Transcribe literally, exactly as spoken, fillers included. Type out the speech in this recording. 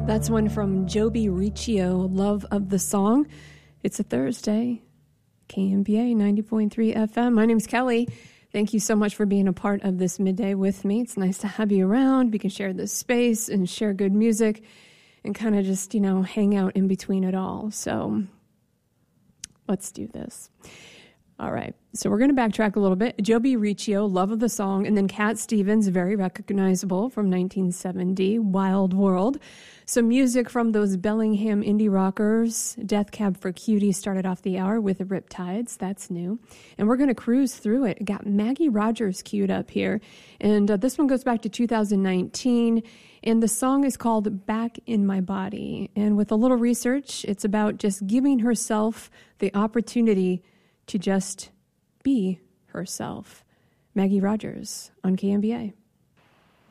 That's one from Joby Riccio, Love of the Song. It's a Thursday, K M B A ninety point three F M. My name's Kelly. Thank you so much for being a part of this midday with me. It's nice to have you around. We can share this space and share good music and kind of just, you know, hang out in between it all. So let's do this. All right, so we're going to backtrack a little bit. Joby Riccio, Love of the Song, and then Cat Stevens, very recognizable from nineteen seventy, Wild World. Some music from those Bellingham indie rockers. Death Cab for Cutie started off the hour with the Riptides. That's new. And we're going to cruise through it. Got Maggie Rogers queued up here. And uh, this one goes back to two thousand nineteen. And the song is called Back in My Body. And with a little research, it's about just giving herself the opportunity to just be herself. Maggie Rogers on K M B A.